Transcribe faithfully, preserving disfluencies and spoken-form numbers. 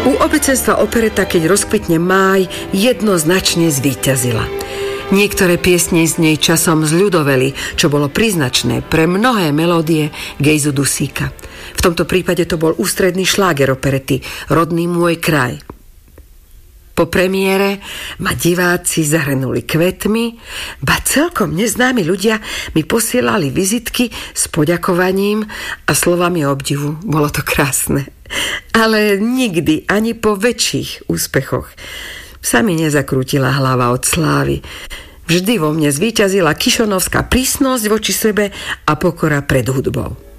U obecenstva opereta, keď rozkvitne máj, jednoznačne zvíťazila. Niektoré piesne z nej časom zľudoveli, čo bolo príznačné pre mnohé melódie Gejzu Dusíka. V tomto prípade to bol ústredný šláger operety Rodný môj kraj. Po premiére ma diváci zahrnuli kvetmi, ba celkom neznámi ľudia mi posielali vizitky s poďakovaním a slovami obdivu. Bolo to krásne. Ale nikdy, ani po väčších úspechoch, sa mi nezakrútila hlava od slávy. Vždy vo mne zvíťazila kišonovská prísnosť voči sebe a pokora pred hudbou.